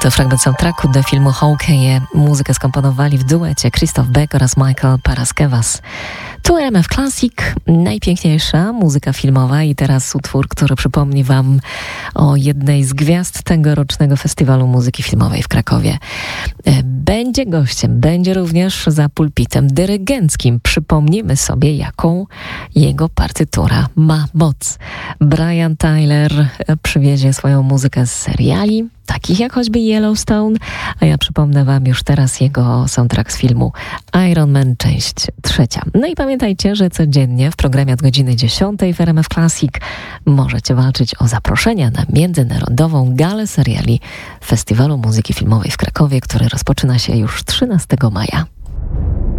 To fragment soundtracku do filmu Hawkeye. Muzykę skomponowali w duecie Christoph Beck oraz Michael Paraskevas. Tu RMF Classic, najpiękniejsza muzyka filmowa i teraz utwór, który przypomni Wam o jednej z gwiazd tegorocznego Festiwalu Muzyki Filmowej w Krakowie. Będzie gościem, będzie również za pulpitem dyrygenckim. Przypomnimy sobie, jaką jego partytura ma moc. Brian Tyler przywiezie swoją muzykę z seriali, takich jak choćby Yellowstone, a ja przypomnę Wam już teraz jego soundtrack z filmu Iron Man, część 3. No i pamiętajcie, że codziennie w programie od godziny 10 w RMF Classic możecie walczyć o zaproszenia na międzynarodową galę seriali Festiwalu Muzyki Filmowej w Krakowie, który rozpoczyna się już 13 maja.